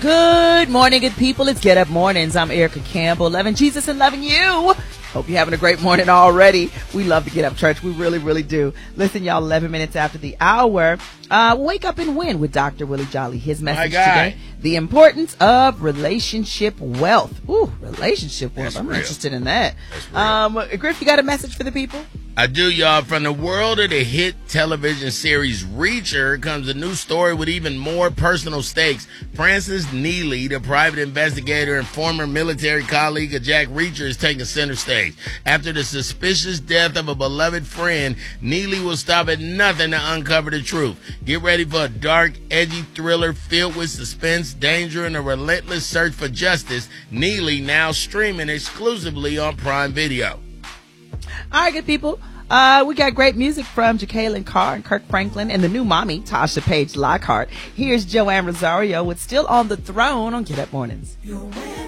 Good morning, good people. It's Get Up Mornings. I'm Erica Campbell, loving Jesus and loving you. Hope you're having a great morning already. We love to get up, church. We really, really do. Listen, y'all, 11 minutes after the hour, Wake Up and Win with Dr. Willie Jolly. His message today, the importance of relationship wealth. Ooh, relationship wealth. That's I'm real. interested in that. Griff, you got a message for the people? I do, y'all. From the world of the hit television series Reacher comes a new story with even more personal stakes. Francis Neely, the private investigator and former military colleague of Jack Reacher, is taking center stage. After the suspicious death of a beloved friend, Neely will stop at nothing to uncover the truth. Get ready for a dark, edgy thriller filled with suspense, danger, and a relentless search for justice. Neely now streaming exclusively on Prime Video. All right, good people. We got great music from Jacqueline Carr and Kirk Franklin and the new mommy, Tasha Page Lockhart. Here's Joanne Rosario with Still on the Throne on Get Up Mornings.